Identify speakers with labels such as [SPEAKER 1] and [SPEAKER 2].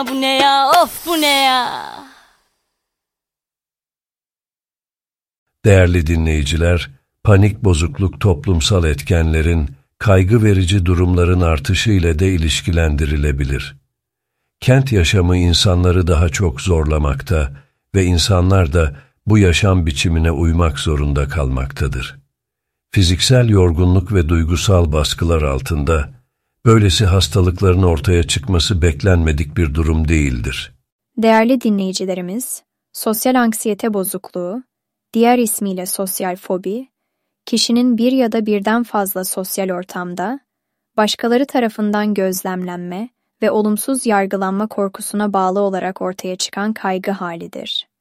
[SPEAKER 1] bu ne ya? Of, bu ne ya?
[SPEAKER 2] Değerli dinleyiciler, panik bozukluk toplumsal etkenlerin, kaygı verici durumların artışı ile de ilişkilendirilebilir. Kent yaşamı insanları daha çok zorlamakta ve insanlar da bu yaşam biçimine uymak zorunda kalmaktadır. Fiziksel yorgunluk ve duygusal baskılar altında, böylesi hastalıkların ortaya çıkması beklenmedik bir durum değildir.
[SPEAKER 3] Değerli dinleyicilerimiz, sosyal anksiyete bozukluğu, diğer ismiyle sosyal fobi, kişinin bir ya da birden fazla sosyal ortamda, başkaları tarafından gözlemlenme ve olumsuz yargılanma korkusuna bağlı olarak ortaya çıkan kaygı halidir.